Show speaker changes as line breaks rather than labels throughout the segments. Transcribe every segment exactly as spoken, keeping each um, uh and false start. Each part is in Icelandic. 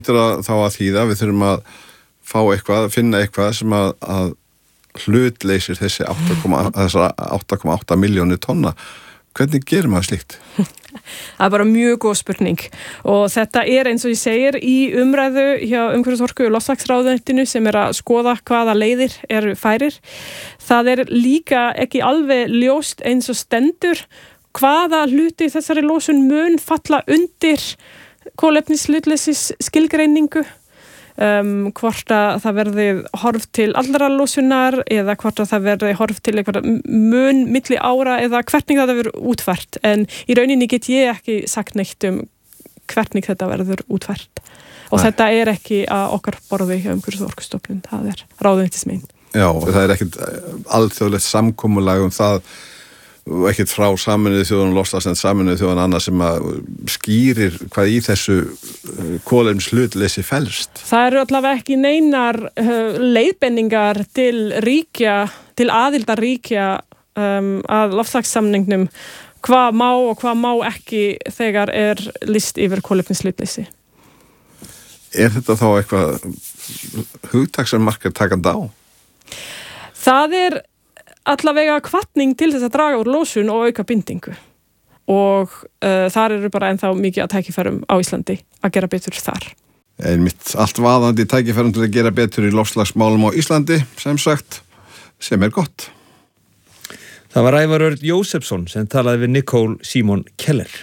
Þetta er þá að þýða, við þurfum að fá eitthvað, finna eitthvað sem að, að hlutleysir þessi átta komma átta milljónir tonna. Hvernig gerum maður slíkt?
Það er bara mjög góð spurning og þetta er eins og ég segir í umræðu hjá umhverfis-, orku- og loftslagsráðuneytinu sem er að skoða hvaða leiðir eru færir. Það er líka ekki alveg ljóst eins og stendur hvaða hluti þessari losun mun falla undir kolefnishlutleysis skilgreiningu. Um, hvort að það verði horf til allra losunar eða hvort að það verði horf til eitthvað mun milli ára eða hvernig það verður útfært en í rauninni get ég ekki sagt neitt um hvernig þetta verður útfært og Nei. Þetta er ekki að okkar borði hjá umhverfis- og orkustofnun, það er ráðuneytismegin.
Já, það er ekkert alþjóðlegt samkomulag um það og ekkert frá Sameinuðu þjóðunum loftslagsnefnd Sameinuðu þjóðunum annað sem að skýrir hvað í þessu kolefnishlutleysi felst.
Það eru allavega ekki neinar uh, leiðbendingar til ríkja, til aðildarríkja um, að loftslagssamningnum hvað má og hvað má ekki þegar er list yfir kolefnishlutleysi.
Er þetta þá eitthvað hugtak sem markar takandi á?
Það er allavega hvatning til þess að draga úr losun og auka bindingu og uh, þar eru bara ennþá mikið að tækifærum á Íslandi að gera betur þar.
Einmitt allt vaðandi tækifærum til að gera betur í loftslagsmálum á Íslandi, sem sagt, sem er gott.
Það var Ævar Örn Jósefsson sem talaði við Nicole Simon Keller.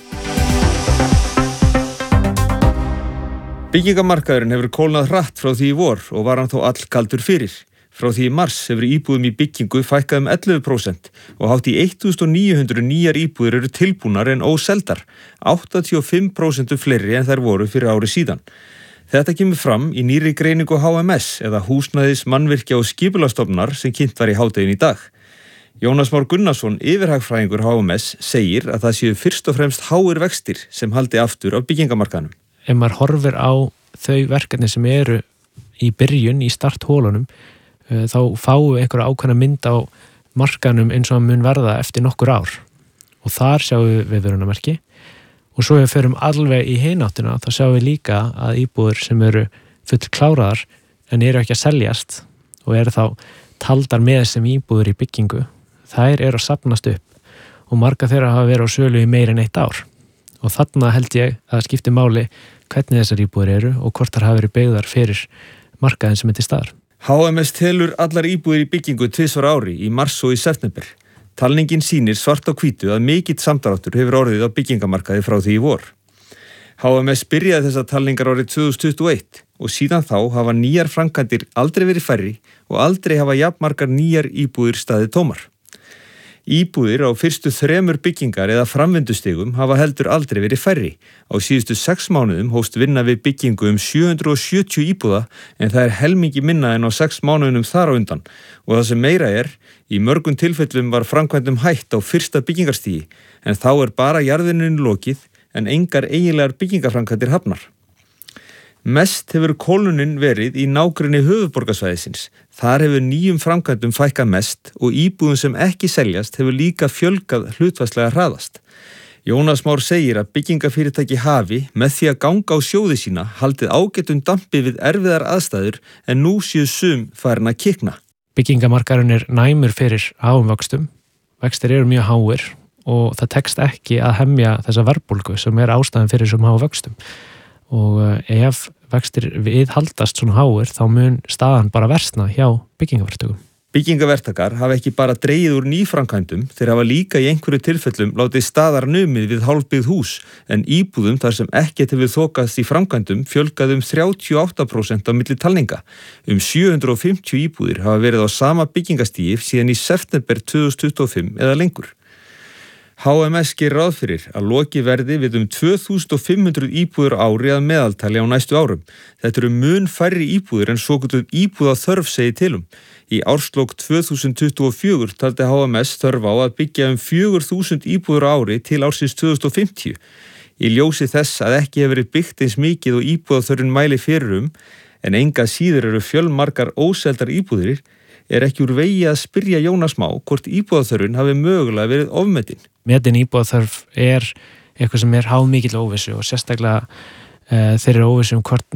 Byggingamarkaðurinn hefur kólnað hratt frá því í vor og var hann þó allkaldur fyrir. Frá því í mars hefur íbúðum í byggingu fækkað um ellefu prósent og hátt í þúsund níu hundruð nýjar íbúðir eru tilbúnar en óseldar, áttatíu og fimm prósent fleiri en þær voru fyrir ári síðan. Þetta kemur fram í nýrri greiningu H M S eða Húsnæðis-, mannvirkja- og skipulagsstofnunar sem kynnt var í hádeginu í dag. Jónas Már Gunnarsson, yfirhagfræðingur H M S, segir að það séu fyrst og fremst háir vextir sem haldi aftur af byggingamarkaðnum.
Ef maður horfir á þau verkefni sem eru í byrjun, í starthólunum, þá fáum við einhverja ákveðna mynd á markanum eins og hann mun verða eftir nokkur ár og þar sjáum við viðvörunarmerki og svo ef við förum alveg í hináttina þá sjáum við líka að íbúður sem eru full kláraðar en eru ekki að seljast og eru þá taldar með sem íbúður í byggingu, þær eru að safnast upp og marga þeirra hafa verið á sölu í meira en eitt ár og þarna held ég að það skipti máli hvernig þessar íbúður eru og hvort þær hafa verið beygðar fyrir markaðin sem er til staðar.
H M S telur allar íbúðir í byggingu tvisvar ári í mars og í september. Talningin sýnir svart á hvítu að mikill samdráttur hefur orðið á byggingamarkaði frá því í vor. H M S byrjaði þessar talningar árið tvö þúsund tuttugu og eitt og síðan þá hafa nýjar framkvæmdir aldrei verið færri og aldrei hafa jafnmargar nýjar íbúðir staðið tómar. Íbúðir á fyrstu þremur byggingar eða framvindustigum hafa heldur aldrei verið færri. Á síðustu sex mánuðum hófst vinna við byggingu um sjö hundruð og sjötíu íbúða en það er helmingi minna en á sex mánuðum þar á undan og það sem meira er, í mörgum tilfellum var framkvæmdum hætt á fyrsta byggingarstigi en þá er bara jarðininn lokið en engar eiginlegar byggingarframkvæmdir hafnar. Mest hefur kólnunin verið í nágrenni höfuðborgarsvæðisins. Þar hefur nýjum framkvæmdum fækkað mest og íbúðum sem ekki seljast hefur líka fjölgað hlutfallslega hraðast. Jónas Már segir að byggingafyrirtæki hafi, með því að ganga á sjóði sína, haldið ágætum dampi við erfiðar aðstæður en nú séu sum farin að kikna.
Byggingamarkaðurinn er næmur fyrir háum vöxtum. Vextir eru mjög háir og það tekst ekki að hemja þessa verðbólgu sem er ástæðan fyrir þessum háum vöxtum. Og ef vextir viðhaldast svona háir þá mun staðan bara versna hjá byggingaverktökum.
Byggingaverktakar hafa ekki bara dregið úr nýframkvæmdum, þeir hafa líka í einhverju tilfellum látið staðar numið við hálfbyggð hús en íbúðum þar sem ekkert hefur þokast í framkvæmdum fjölgað um þrjátíu og átta prósent á milli talninga. Um sjö hundruð og fimmtíu íbúðir hafa verið á sama byggingastígi síðan í september tvö þúsund tuttugu og fimm eða lengur. H M S gerir ráð fyrir að loki verði við um tvö þúsund og fimm hundruð íbúðir á ári að meðaltali á næstu árum. Þetta eru mun færri íbúðir en svokölluð íbúða þörf segir til um. Í árslok tvö þúsund tuttugu og fjögur taldi H M S þörf á að byggja um fjögur þúsund íbúðir á ári til ársins tvö þúsund og fimmtíu. Í ljósi þess að ekki hefur verið byggt eins mikið og íbúðaþörfin mæli fyrir um, en enga síður eru fjölmargar óseldar íbúðir, er ekki úr vegi að spyrja Jónas Má hvort íbúðaþörfin hafi mögulega verið ofmetin.
Metin íbúðaþörf er eitthvað sem er háð mikill óvissu og sérstaklega uh, þeir eru óvissu um hvort